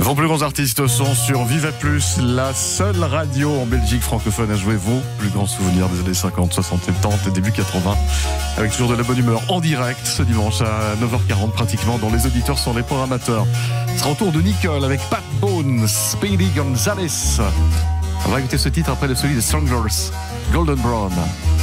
Vos plus grands artistes sont sur Viva Plus, la seule radio en Belgique francophone à jouer vos plus grands souvenirs des années 50, 60, 70 et début 80. Avec toujours de la bonne humeur en direct ce dimanche à 9h40 pratiquement, dont les auditeurs sont les programmateurs. Ce sera au tour de Nicole avec Pat Boone, Speedy Gonzales. On va écouter ce titre après celui des Stranglers, Golden Brown.